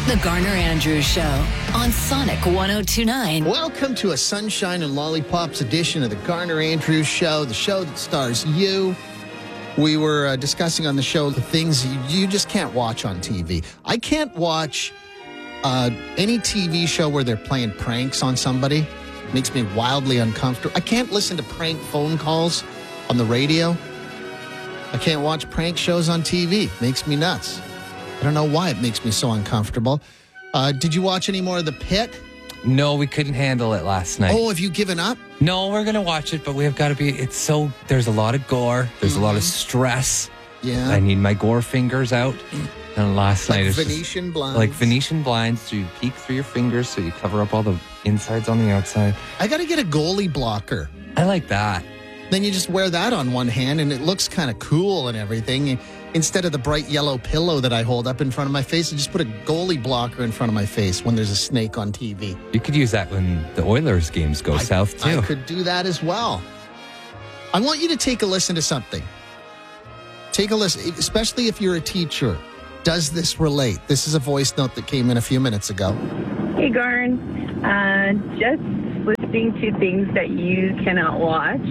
The Garner Andrews Show on Sonic 102.9. Welcome to a Sunshine and Lollipops edition of the Garner Andrews Show, the show that stars you. We were discussing on the show the things you just can't watch on TV. I can't watch any TV show where they're playing pranks on somebody. It makes me wildly uncomfortable. I can't listen to prank phone calls on the radio. I can't watch prank shows on TV. It makes me nuts. I don't know why it makes me so uncomfortable. Did you watch any more of The Pit? No, we couldn't handle it last night. Oh, have you given up? No, we're going to watch it, but we have got to be, there's a lot of gore. There's a lot of stress. Yeah. I need my gore fingers out. And last night it's Venetian blinds. Like Venetian blinds, so you peek through your fingers so you cover up all the insides on the outside. I got to get a goalie blocker. I like that. Then you just wear that on one hand and it looks kind of cool and everything. Instead of the bright yellow pillow that I hold up in front of my face, I just put a goalie blocker in front of my face when there's a snake on TV. You could use that when the Oilers games go south, too. I could do that as well. I want you to take a listen to something. Take a listen, especially if you're a teacher. Does this relate? This is a voice note that came in a few minutes ago. Hey, Garn. Just listening to things that you cannot watch.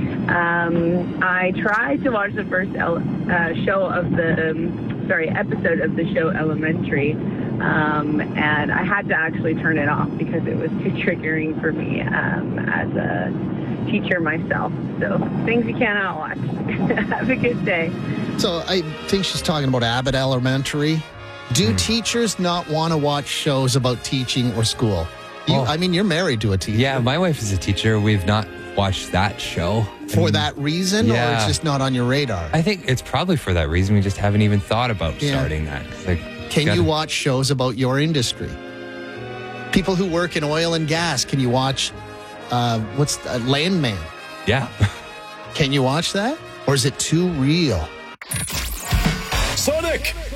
I tried to watch the first episode of the show Elementary, and I had to actually turn it off because it was too triggering for me as a teacher myself. So things you cannot watch. Have a good day. So I think she's talking about Abbott Elementary. Do teachers not want to watch shows about teaching or school? I mean, you're married to a teacher. Yeah, my wife is a teacher. We've not watched that show. For that reason, or it's just not on your radar? I think it's probably for that reason. We just haven't even thought about starting that. Can you watch shows about your industry? People who work in oil and gas, can you watch Landman? Yeah. Can you watch that? Or is it too real? Sonic